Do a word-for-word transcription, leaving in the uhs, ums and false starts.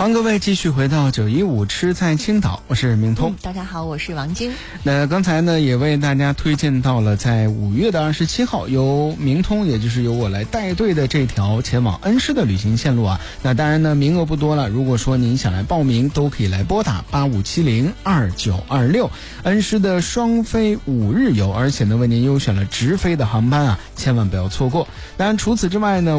欢迎各位继续回到九一五吃在青岛，我是明通、 嗯、大家好，我是王晶。 那刚才呢也为大家推荐到了在五月的二十七号由明通也就是由我来带队的这条前往恩施的旅行线路啊。那当然呢名额不多了，如果说您想来报名都可以来拨打八五七零二九二六，恩施的双飞五日游，而且呢为您优选了直飞的航班啊，千万不要错过。当然除此之外呢